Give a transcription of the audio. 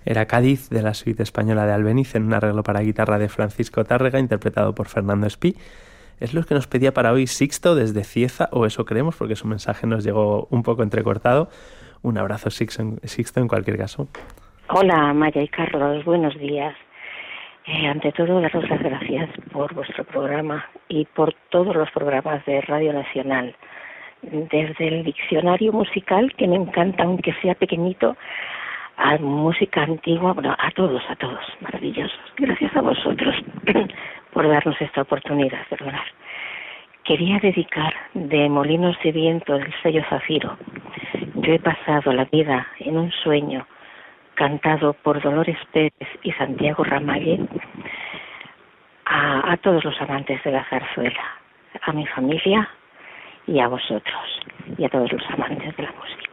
Era Cádiz, de la suite española de Albéniz, en un arreglo para guitarra de Francisco Tárrega, interpretado por Fernando Espí. Es lo que nos pedía para hoy Sixto desde Cieza, o eso creemos, porque su mensaje nos llegó un poco entrecortado. Un abrazo, Sixto, en cualquier caso. Hola, Maya y Carlos, buenos días. Ante todo, daros las gracias por vuestro programa y por todos los programas de Radio Nacional. Desde el diccionario musical, que me encanta, aunque sea pequeñito, a música antigua, bueno, a todos, maravillosos. Gracias a vosotros por darnos esta oportunidad, perdonad. Quería dedicar de Molinos de Viento del sello Zafiro. Yo he pasado la vida en un sueño, cantado por Dolores Pérez y Santiago Ramalle, a todos los amantes de la zarzuela, a mi familia y a vosotros, y a todos los amantes de la música.